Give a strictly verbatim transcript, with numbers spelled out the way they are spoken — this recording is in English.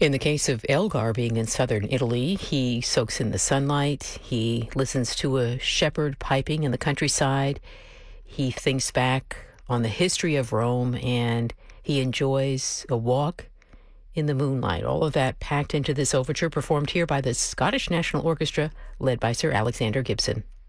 In the case of Elgar being in southern Italy, he soaks in the sunlight. He listens to a shepherd piping in the countryside. He thinks back on the history of Rome, and he enjoys a walk in the moonlight. All of that packed into this overture performed here by the Scottish National Orchestra, led by Sir Alexander Gibson.